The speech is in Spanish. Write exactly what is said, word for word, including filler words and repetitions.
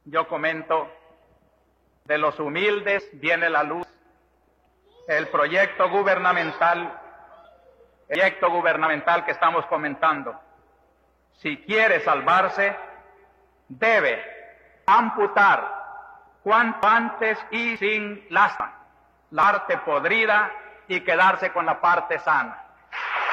yo comento, de los humildes viene la luz. El proyecto gubernamental, el proyecto gubernamental que estamos comentando, si quiere salvarse, debe amputar cuanto antes y sin lástima la parte podrida y quedarse con la parte sana.